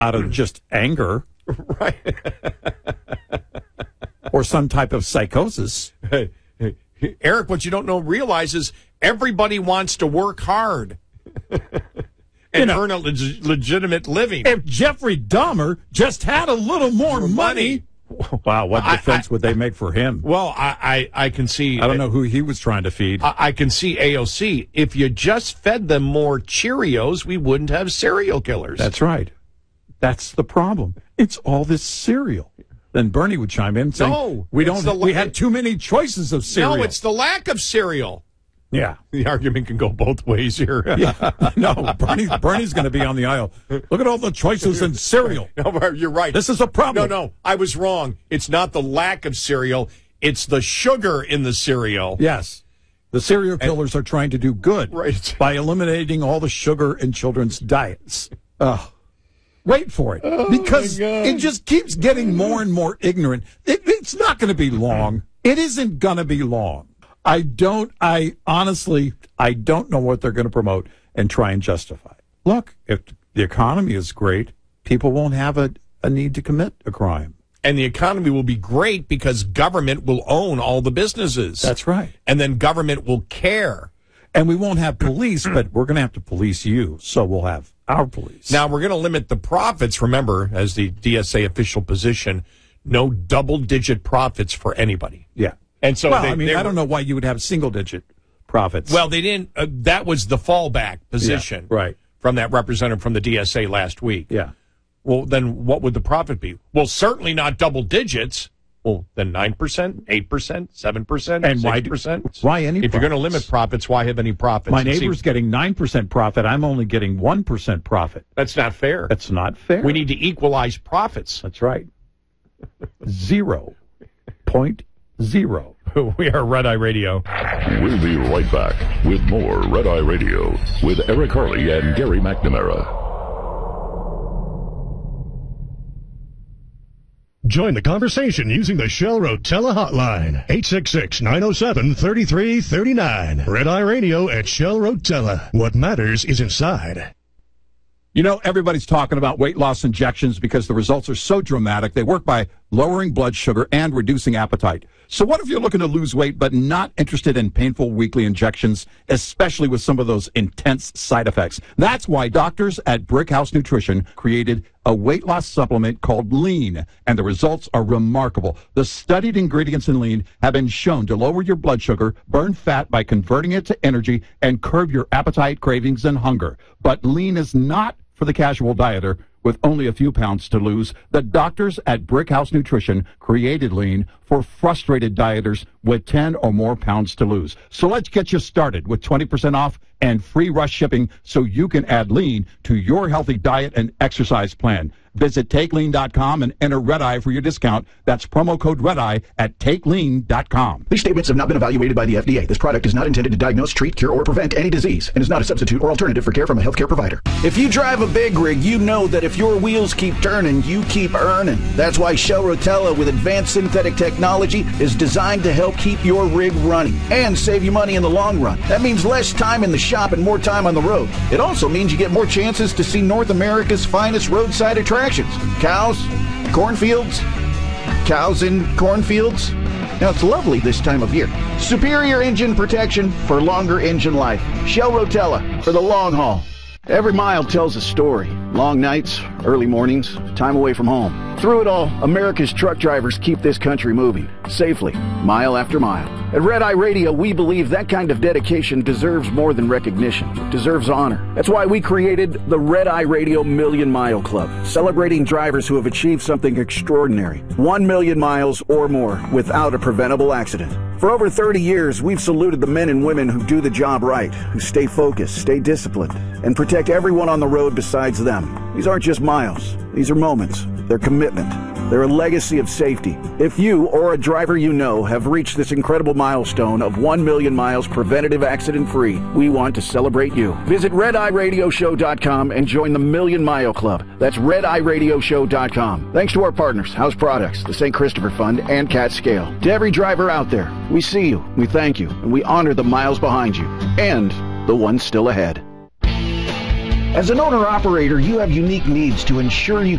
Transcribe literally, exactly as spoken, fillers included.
out of just anger. Right. Or some type of psychosis. Hey, hey, Eric, what you don't know realize is everybody wants to work hard and you know, earn a leg- legitimate living. If Jeffrey Dahmer just had a little more money. money wow, what defense I, I, would they make for him? Well, I, I, I can see. I don't know who he was trying to feed. I, I can see A O C. If you just fed them more Cheerios, we wouldn't have serial killers. That's right. That's the problem. It's all this cereal. Then Bernie would chime in saying, no, we don't. The, we had too many choices of cereal. No, it's the lack of cereal. Yeah. The argument can go both ways here. yeah. No, Bernie, Bernie's going to be on the aisle. Look at all the choices in cereal. No, you're right. This is a problem. No, no, I was wrong. It's not the lack of cereal. It's the sugar in the cereal. Yes. The serial killers and, are trying to do good right. by eliminating all the sugar in children's diets. Oh. Wait for it, oh because it just keeps getting more and more ignorant. It, it's not going to be long. It isn't going to be long. I don't, I honestly, I don't know what they're going to promote and try and justify. Look, if the economy is great, people won't have a, a need to commit a crime. And the economy will be great because government will own all the businesses. That's right. And then government will care. And we won't have police, but we're going to have to police you, so we'll have our police. Now, we're going to limit the profits. Remember, as the D S A official position, no double-digit profits for anybody. Yeah. And so, well, they, I mean, they I were, don't know why you would have single-digit profits. Well, they didn't. Uh, that was the fallback position yeah, right. from that representative from the D S A last week. Yeah. Well, then what would the profit be? Well, certainly not double digits. Well, then nine percent, eight percent, seven percent, and six percent. Why any If profits? you're going to limit profits, why have any profits? My neighbor's See, getting nine percent profit. I'm only getting one percent profit. That's not fair. That's not fair. We need to equalize profits. That's right. Zero point zero. We are Red Eye Radio. We'll be right back with more Red Eye Radio with Eric Harley and Gary McNamara. Join the conversation using the Shell Rotella hotline, eight six six, nine oh seven, three three three nine. Red Eye Radio at Shell Rotella. What matters is inside. You know, everybody's talking about weight loss injections because the results are so dramatic. They work by lowering blood sugar and reducing appetite. So what if you're looking to lose weight but not interested in painful weekly injections, especially with some of those intense side effects? That's why doctors at Brickhouse Nutrition created a weight loss supplement called Lean, and the results are remarkable. The studied ingredients in Lean have been shown to lower your blood sugar, burn fat by converting it to energy, and curb your appetite, cravings, and hunger. But Lean is not for the casual dieter with only a few pounds to lose. The doctors at Brickhouse Nutrition created Lean for frustrated dieters with ten or more pounds to lose. So let's get you started with twenty percent off and free rush shipping so you can add Lean to your healthy diet and exercise plan. Visit take lean dot com and enter Red Eye for your discount. That's promo code Red Eye at take lean dot com. These statements have not been evaluated by the F D A. This product is not intended to diagnose, treat, cure, or prevent any disease and is not a substitute or alternative for care from a healthcare provider. If you drive a big rig, you know that if your wheels keep turning, you keep earning. That's why Shell Rotella with advanced synthetic technology is designed to help keep your rig running and save you money in the long run. That means less time in the shop and more time on the road. It also means you get more chances to see North America's finest roadside attractions. Cows, cornfields, cows in cornfields. Now, it's lovely this time of year. Superior engine protection for longer engine life. Shell Rotella for the long haul. Every mile tells a story. Long nights, early mornings, time away from home. Through it all, America's truck drivers keep this country moving, safely, mile after mile. At Red Eye Radio, we believe that kind of dedication deserves more than recognition. It deserves honor. That's why we created the Red Eye Radio Million Mile Club, celebrating drivers who have achieved something extraordinary. One million miles or more without a preventable accident. For over thirty years, we've saluted the men and women who do the job right, who stay focused, stay disciplined, and protect everyone on the road besides them. These aren't just miles. These are moments. They're commitment. They're a legacy of safety. If you or a driver you know have reached this incredible milestone of one million miles preventative accident-free, we want to celebrate you. Visit red eye radio show dot com and join the Million Mile Club. That's red eye radio show dot com. Thanks to our partners, House Products, the Saint Christopher Fund, and Cat Scale. To every driver out there, we see you, we thank you, and we honor the miles behind you and the ones still ahead. As an owner-operator, you have unique needs to ensure you